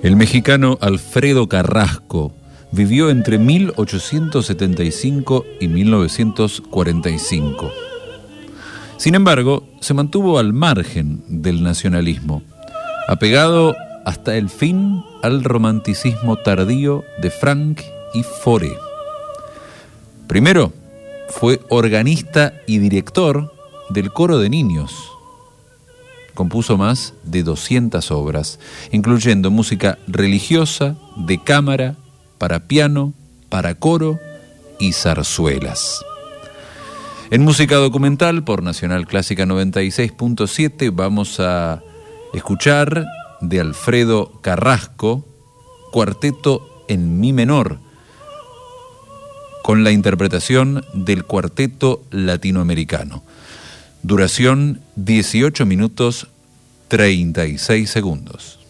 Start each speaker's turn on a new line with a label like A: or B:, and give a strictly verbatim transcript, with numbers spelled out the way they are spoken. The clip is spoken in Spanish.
A: El mexicano Alfredo Carrasco vivió entre mil ochocientos setenta y cinco y mil novecientos cuarenta y cinco. Sin embargo, se mantuvo al margen del nacionalismo, apegado hasta el fin al romanticismo tardío de Franck y Fauré. Primero, fue organista y director del coro de niños. Compuso más de doscientas obras, incluyendo música religiosa, de cámara, para piano, para coro y zarzuelas. En música documental, por Nacional Clásica noventa y seis punto siete, vamos a escuchar de Alfredo Carrasco, Cuarteto en Mi menor, con la interpretación del Cuarteto Latinoamericano. Duración dieciocho minutos treinta y seis segundos.